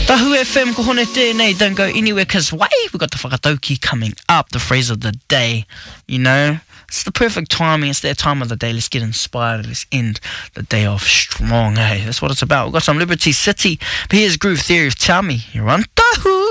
Tahu FM ko hone tēnei, don't go anywhere, cause wait, we've got the whakatauki coming up, the phrase of the day, you know. It's the perfect timing, it's that time of the day, let's get inspired, let's end the day off strong, hey, that's what it's about. We've got some Liberty City, but here's Groove Theory of Tell Me, you're on Tahu.